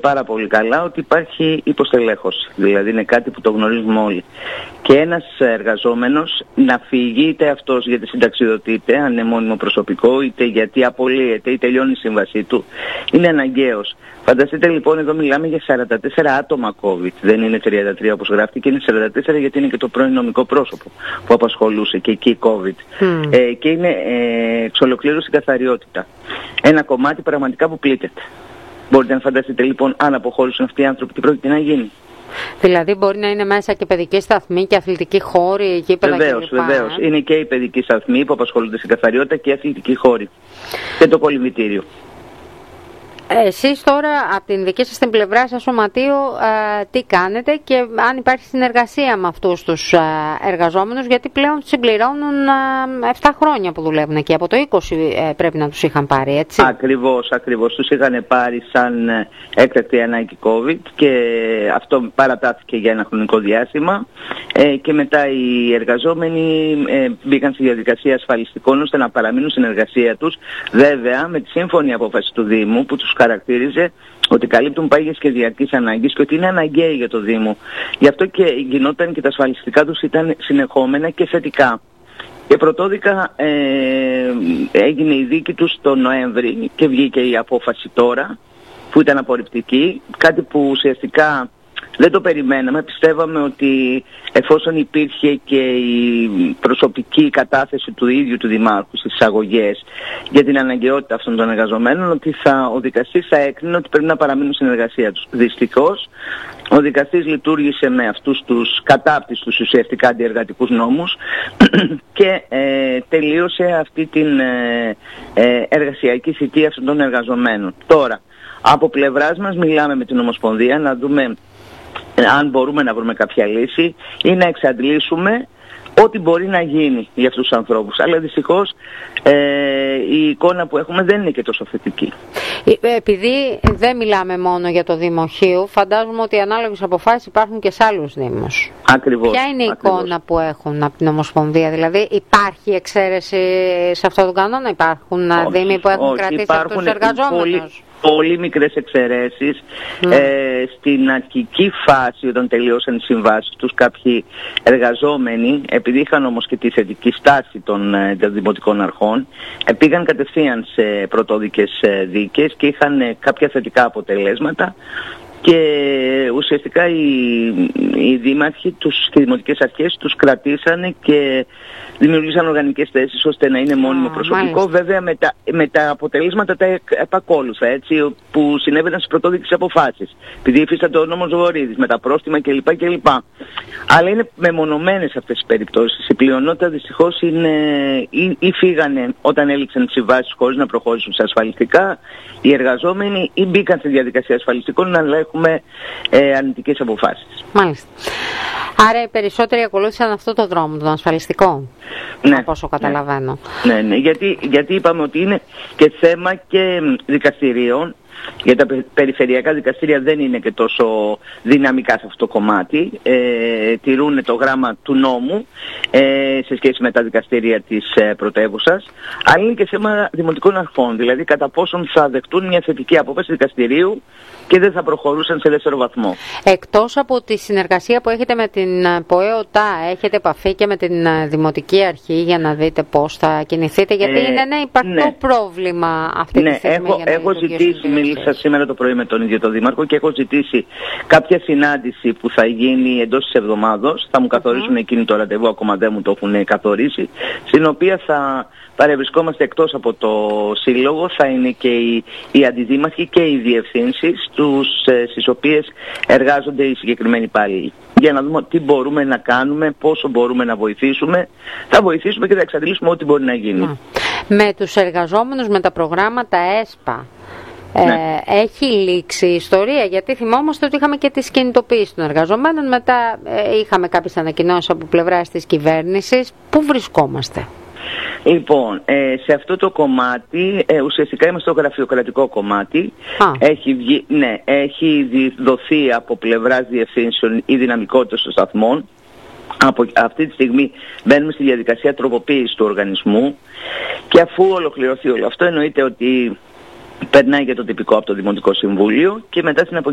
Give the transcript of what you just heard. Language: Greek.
πάρα πολύ καλά ότι υπάρχει υποστελέχωση. Δηλαδή είναι κάτι που το γνωρίζουμε όλοι. Και ένας εργαζόμενος να φύγει, είτε αυτός γιατί συνταξιδοτείται, αν είναι μόνιμο προσωπικό, είτε γιατί απολύεται ή τελειώνει η σύμβασή του, είναι αναγκαίος. Φανταστείτε λοιπόν, εδώ μιλάμε για 44 άτομα COVID. Δεν είναι 33 όπως γράφτηκε, είναι 44 γιατί είναι και το πρώην νομικό πρόσωπο που απασχολούσε και εκεί COVID. Και είναι εξ ολοκλήρου η καθαριότητα. Ένα κομμάτι πραγματικά που πλήττεται. Μπορείτε να φανταστείτε λοιπόν, αν αποχώρησαν αυτοί οι άνθρωποι, τι πρόκειται να γίνει. Δηλαδή μπορεί να είναι μέσα και παιδική σταθμή και αθλητικοί χώροι, γήπεδα κλπ. Βεβαίως. Είναι και οι παιδικοί σταθμοί που απασχολούνται στην καθαριότητα και οι αθλητικοί χώροι. Και το κολυμβητήριο. Εσείς τώρα από την δική σας την πλευρά σας σωματείο τι κάνετε και αν υπάρχει συνεργασία με αυτούς τους εργαζόμενους, γιατί πλέον συμπληρώνουν 7 χρόνια που δουλεύουν εκεί, από το 20 πρέπει να τους είχαν πάρει, έτσι. Ακριβώς, τους είχαν πάρει σαν έκτακτη ανάγκη COVID και αυτό παρατάθηκε για ένα χρονικό διάστημα και μετά οι εργαζόμενοι μπήκαν στη διαδικασία ασφαλιστικών ώστε να παραμείνουν στην εργασία τους, βέβαια με τη σύμφωνη απόφαση του Δήμου που τους χαρακτήριζε ότι καλύπτουν πάγιες και διαρκείς ανάγκες και ότι είναι αναγκαίοι για το Δήμο. Γι' αυτό και γινόταν και τα ασφαλιστικά τους ήταν συνεχόμενα και θετικά. Και πρωτόδικα έγινε η δίκη τους το Νοέμβρη και βγήκε η απόφαση τώρα που ήταν απορριπτική, κάτι που ουσιαστικά δεν το περιμέναμε. Πιστεύαμε ότι εφόσον υπήρχε και η προσωπική κατάθεση του ίδιου του Δημάρχου στις εισαγωγές για την αναγκαιότητα αυτών των εργαζομένων, ότι ο δικαστής θα έκρινε ότι πρέπει να παραμείνουν στην εργασία τους. Δυστυχώς, ο δικαστής λειτουργήσε με αυτούς τους κατάπτυστους ουσιαστικά αντιεργατικούς νόμους και τελείωσε αυτή την εργασιακή θητεία αυτών των εργαζομένων. Τώρα, από πλευράς μας μιλάμε με την Ομοσπονδία να δούμε αν μπορούμε να βρούμε κάποια λύση ή να εξαντλήσουμε ό,τι μπορεί να γίνει για αυτούς τους ανθρώπους. Αλλά δυστυχώς η εικόνα που έχουμε δεν είναι και τόσο θετική. Επειδή δεν μιλάμε μόνο για το Δημοχείο, φαντάζομαι ότι ανάλογες αποφάσεις υπάρχουν και σε άλλους Δήμους. Ακριβώς. Ποια είναι η εικόνα που έχουν από την Ομοσπονδία, δηλαδή υπάρχει εξαίρεση σε αυτό τον κανόνα, υπάρχουν Δήμοι που έχουν κρατήσει αυτούς τους εργαζόμενους. Πολύ μικρές εξαιρέσεις. Στην αρχική φάση όταν τελειώσαν οι συμβάσεις τους κάποιοι εργαζόμενοι, επειδή είχαν όμως και τη θετική στάση των δημοτικών αρχών, πήγαν κατευθείαν σε πρωτόδικες δίκες και είχαν κάποια θετικά αποτελέσματα και ουσιαστικά οι δήμαρχοι και οι δημοτικές αρχές τους κρατήσανε και δημιουργήσαν οργανικές θέσεις ώστε να είναι μόνιμο προσωπικό. Μάλιστα. Βέβαια με τα αποτελέσματα τα επακόλουθα, έτσι, που συνέβαιναν στις πρωτόδικες αποφάσεις. Επειδή υφίσταται ο νόμος Βορίδης με τα πρόστιμα κλπ. Αλλά είναι μεμονωμένες αυτές τις περιπτώσεις. Η πλειονότητα δυστυχώς ή φύγανε όταν έληξαν τις συμβάσεις χωρίς να προχώρησουν σε ασφαλιστικά οι εργαζόμενοι ή μπήκαν στη διαδικασία ασφαλιστικών, αλλά έχουμε αρνητικές αποφάσεις. Μάλιστα. Άρα οι περισσότεροι ακολούθησαν αυτό το δρόμο, τον ασφαλιστικό, από όσο καταλαβαίνω. Ναι, γιατί είπαμε ότι είναι και θέμα και δικαστηρίων. Για τα περιφερειακά δικαστήρια δεν είναι και τόσο δυναμικά σε αυτό το κομμάτι. Τηρούν το γράμμα του νόμου σε σχέση με τα δικαστήρια της πρωτεύουσας. Αλλά είναι και θέμα δημοτικών αρχών. Δηλαδή κατά πόσον θα δεχτούν μια θετική απόφαση δικαστηρίου και δεν θα προχωρούσαν σε δεύτερο βαθμό. Εκτός από τη συνεργασία που έχετε με την ΠΟΕΟΤΑ, έχετε επαφή και με την Δημοτική Αρχή για να δείτε πώς θα κινηθείτε? Γιατί είναι ένα υπαρκτό πρόβλημα αυτή τη στιγμή. Έχω ζητήσει, μίλησα σήμερα το πρωί με τον ίδιο τον Δήμαρχο και έχω ζητήσει κάποια συνάντηση που θα γίνει εντός της εβδομάδος. Θα μου καθορίσουν εκείνη το ραντεβού, ακόμα δεν μου το έχουν καθορίσει, στην οποία θα παρευρισκόμαστε εκτός από το Σύλλογο, θα είναι και οι αντιδήμαρχοι και οι διευθύνσεις στις οποίες εργάζονται οι συγκεκριμένοι υπάλληλοι. Για να δούμε τι μπορούμε να κάνουμε, πόσο μπορούμε να βοηθήσουμε. Θα βοηθήσουμε και θα εξαντλήσουμε ό,τι μπορεί να γίνει. Με τους εργαζόμενους με τα προγράμματα ΕΣΠΑ, έχει λήξει η ιστορία? Γιατί θυμόμαστε ότι είχαμε και τις κινητοποίησεις των εργαζομένων, μετά είχαμε κάποιες ανακοινώσεις από πλευράς της κυβέρνησης. Πού βρισκόμαστε? Λοιπόν, σε αυτό το κομμάτι, ουσιαστικά είμαστε στο γραφειοκρατικό κομμάτι. Έχει δοθεί από πλευράς διευθύνσεων η δυναμικότητα των σταθμών. Από αυτή τη στιγμή μπαίνουμε στη διαδικασία τροποποίησης του οργανισμού και αφού ολοκληρωθεί όλο αυτό, εννοείται ότι περνάει για το τυπικό από το Δημοτικό Συμβούλιο και μετά στην